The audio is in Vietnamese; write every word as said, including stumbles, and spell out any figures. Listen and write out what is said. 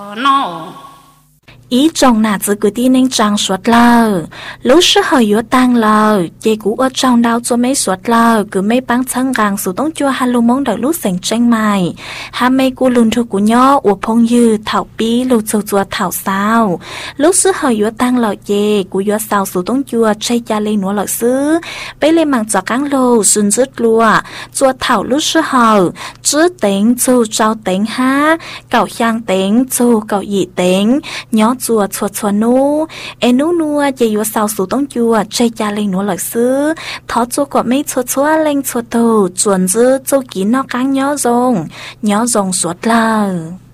nó ý trong nà chỉ cứ tin nên trang suốt lờ lúc sức hơi yếu tăng lờ chị cũ ở trong đau cho mấy suốt lờ cứ mấy băng chân gàng số tông chua hallo mong đợi lúc sành tranh mày ha mấy cô lùn thôi của nhỏ của phong như thảo bí lục chua chua thảo sao lúc sức hơi yếu tăng lờ chị cũ yếu sao số tông chua chơi cha lên nó lờ xứ bây lên mảng cho căng lô xuân rứt lùa chua thảo lúc sức hơi chứ tính chu trao tính ha cậu giang tính chu cậu dị tính nhỏ chùa chùa chùa nô em nô nô chị yếu sao số tông chùa chơi cha lên nó lợi xứ thọ chùa của mấy chùa chùa lên chùa tù chuẩn dư chùa kín nó căng nhỏ rồng nhỏ rồng suốt lờ